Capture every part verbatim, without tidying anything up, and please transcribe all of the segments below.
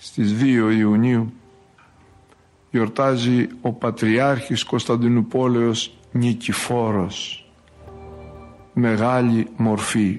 στις δύο Ιουνίου γιορτάζει ο Πατριάρχης Κωνσταντινούπολεως Νικηφόρος. Μεγάλη μορφή.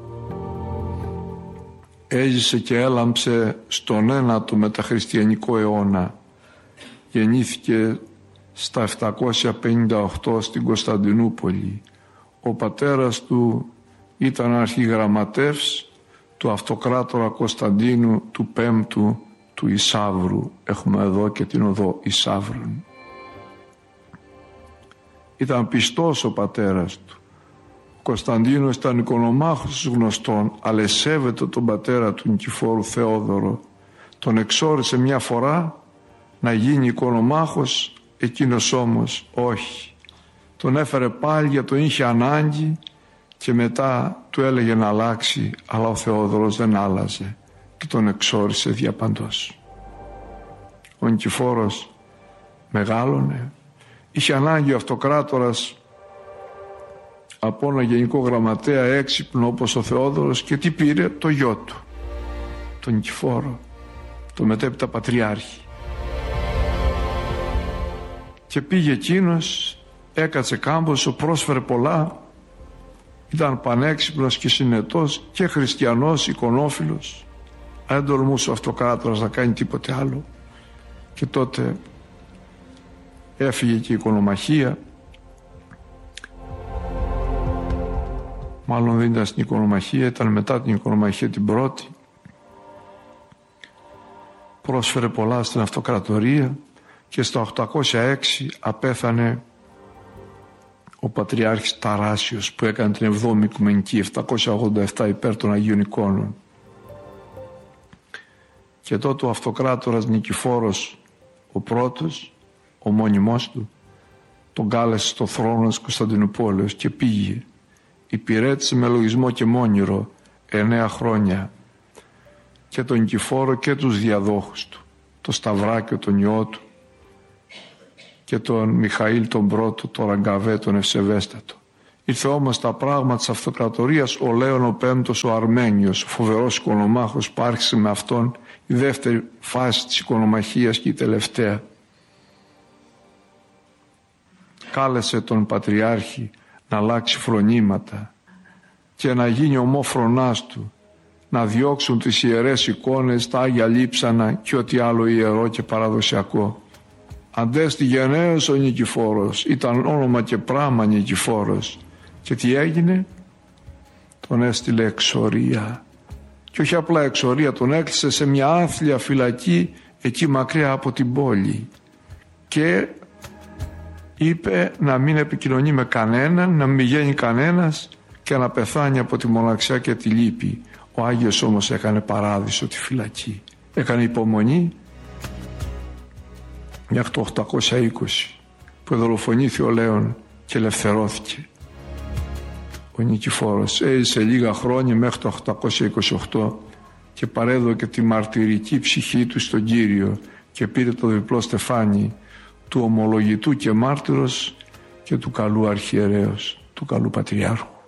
Έζησε και έλαμψε στον ένατο μεταχριστιανικό αιώνα. Γεννήθηκε στα επτακόσια πενήντα οκτώ στην Κωνσταντινούπολη. Ο πατέρας του ήταν αρχιγραμματεύς του αυτοκράτορα Κωνσταντίνου του Πέμπτου του Ισαύρου. Έχουμε εδώ και την οδό Ισαύρων. Ήταν πιστός ο πατέρας του. Ο Κωνσταντίνος ήταν οικονομάχος γνωστών, αλλά σέβεται τον πατέρα του Νικηφόρου Θεόδωρο. Τον εξόρισε μια φορά να γίνει οικονομάχος, εκείνος όμως όχι. Τον έφερε πάλι για τον είχε ανάγκη και μετά του έλεγε να αλλάξει, αλλά ο Θεόδωρος δεν άλλαζε και τον εξόρισε διαπαντός. Ο Νικηφόρος μεγάλωνε, είχε ανάγκη ο αυτοκράτορας από ένα γενικό γραμματέα έξυπνο όπως ο Θεόδωρος, και τι πήρε? Το γιο του, τον Νικηφόρο, το μετέπειτα πατριάρχη. Και πήγε εκείνος, έκατσε κάμποσο, πρόσφερε πολλά, ήταν πανέξυπνος και συνετός και χριστιανός, εικονόφιλος. Δεν τολμούσε ο αυτοκράτορας να κάνει τίποτε άλλο. Και τότε έφυγε και η οικονομαχία. Μάλλον δεν ήταν στην οικονομαχία, ήταν μετά την οικονομαχία την πρώτη. Πρόσφερε πολλά στην αυτοκρατορία και στο οκτακόσια έξι απέθανε ο Πατριάρχης Ταράσιος, που έκανε την εβδόμη Οικουμενική επτακόσια ογδόντα επτά υπέρ των Αγίων Εικόνων. Και τότε ο αυτοκράτορας Νικηφόρος ο πρώτος, ο μόνιμός του, τον κάλεσε στο θρόνο της Κωνσταντινουπόλεως και πήγε. Υπηρέτησε με λογισμό και μόνιρο εννέα χρόνια και τον Νικηφόρο και τους διαδόχους του, το Σταυράκιο τον ιό του και τον Μιχαήλ τον πρώτο, τον Ραγκαβέ τον ευσεβέστατο. Ήρθε όμως τα πράγματα της αυτοκρατορίας ο Λέων ο Πέμπτος ο Αρμένιος, ο φοβερός οικονομάχος που άρχισε με αυτόν η δεύτερη φάση της οικονομαχίας και η τελευταία. Κάλεσε τον Πατριάρχη να αλλάξει φρονήματα και να γίνει ομόφρονάς του, να διώξουν τις ιερές εικόνες, τα Άγια Λείψανα και ό,τι άλλο ιερό και παραδοσιακό. Αντέστη γενναίος ο Νικηφόρος, ήταν όνομα και πράμα Νικηφόρος. Και τι έγινε? Τον έστειλε εξορία. Και όχι απλά εξορία, τον έκλεισε σε μια άθλια φυλακή εκεί μακριά από την πόλη. Και είπε να μην επικοινωνεί με κανέναν, να μην πηγαίνει κανένας και να πεθάνει από τη μοναξιά και τη λύπη. Ο Άγιος όμως έκανε παράδεισο τη φυλακή. Έκανε υπομονή μέχρι το οκτακόσια είκοσι που δολοφονήθη ο Λέων και ελευθερώθηκε. Ο Νικηφόρος έζησε λίγα χρόνια μέχρι το οκτακόσια είκοσι οκτώ και παρέδωκε τη μαρτυρική ψυχή του στον Κύριο και πήρε το διπλό στεφάνι του ομολογητού και μάρτυρος και του καλού αρχιερέως, του καλού Πατριάρχου.